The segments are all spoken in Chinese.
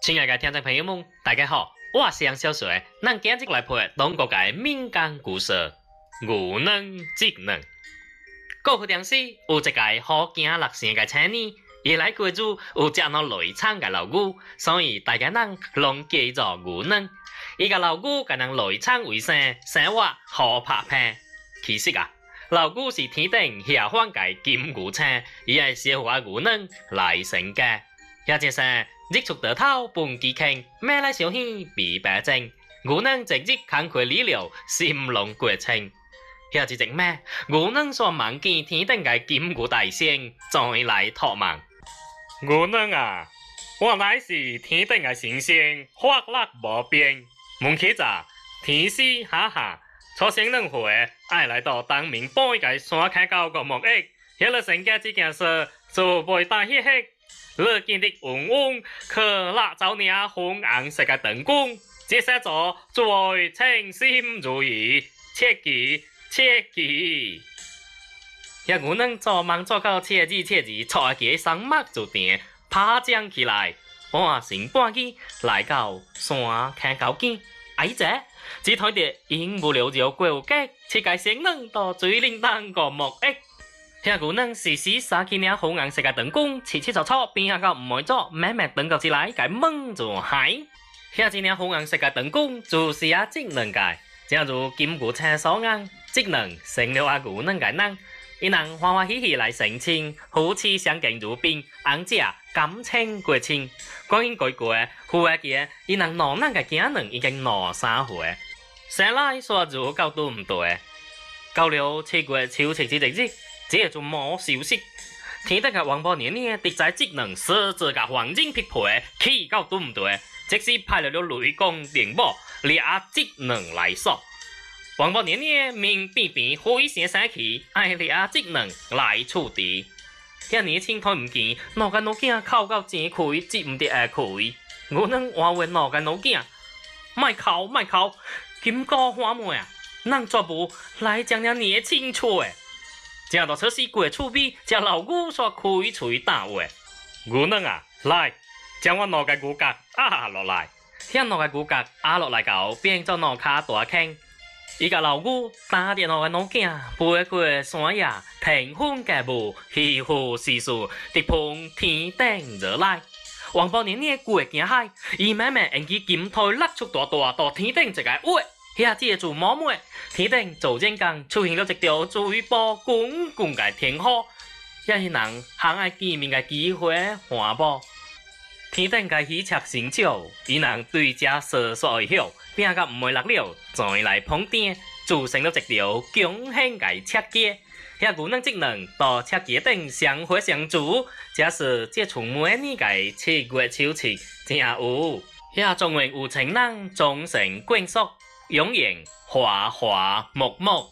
亲爱的听众朋友们，大家好，我是杨小水，咱今日来陪中国的民间故事《无能职能》。过去当时有一个好惊6岁的青年，伊来过住有只那雷惨的老牛，所以大家人拢叫伊做无能。伊个老牛甲人雷惨为生，生活好拍拼。其实老牛是天顶下凡嘅金牛星，伊系小花无能来成嘅。也就是日出得头半支坑，咩来小喜比白正，牛能直接看佢理了，心龙过清。也是只咩？牛能所望见天顶嘅金牛大仙，再来托梦。牛能啊，我乃是天顶嘅神仙，法力无边。问起咋，天师下，初生两回，爱来到当面摆个山开高个木액，有了成家这件事，就背大嘿嘿。乐见的嗡嗡，可辣椒娘红颜色嘅灯光，这写咗在称心如意，切记切记。也我能做梦做到切记，错嘅上目就定，爬将起来，半醒半起来到山看高见，只睇到影无了就过街，切个先能到最灵当个木액。遐牛能时时撒起领红颜色嘅灯光，切错，边下个唔会做，慢慢灯到起来，个猛就嗨。遐一领红颜色嘅灯光，就是职能界，正如金牛车所言，职能成了牛能嘅人，伊能欢欢喜喜来成亲，夫妻相敬如宾，昂姐感情过亲。光阴过，富下嘅伊能老人嘅囝能已经老3岁，生来说如够都唔对，到了7月秋夕之日。这就冇消息，天顶嘅王婆娘娘敌在职能设置嘅环境匹配，气到都唔对，即使派了雷公电波，俩职能来说，王婆娘娘面变非常生气，爱俩职能来处理。遐年轻睇唔见，哪个老囝哭到正开，接唔得下开，我能换为哪个老囝？卖哭，金哥花妹啊，能做不来将了年轻出诶。正到测试过厝边，只老牛所开嘴打话，牛能啊，来，将我两个骨骼压落来，向两个骨骼壓落來後，變做兩卡大坑。伊個老牛打電兩個老囝，背過山崖，平分嘅霧，氣候時數，直碰天頂熱來。王婆娘娘過驚海，伊慢慢用佢金腿甩出大到天頂一個位。遐借住毛妹，天顶做正工，出現了一條水波滾滾嘅天河，也是人行愛見面嘅機會環保。天頂嘅喜鹊成鳥，伊人對這說會曉，並個唔會落了，再來碰釘，組成了一條強悍嘅赤雞。遐牛能職能到赤雞頂相會相助，這是接觸每年嘅7月秋夕正有。遐中原有情人終成眷屬。永遠華華木木。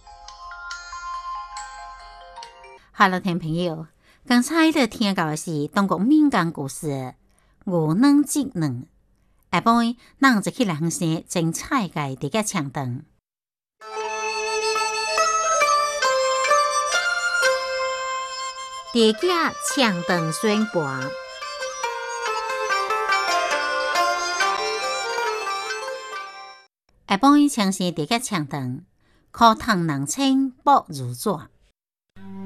好了，聽朋友，剛才的聽到的是中國民間故事《無能職能》，下晡咱就去來分析精彩嘅第個唱段。第個唱段宣傳。下晡請先第個唱段，課堂人稱薄如紙。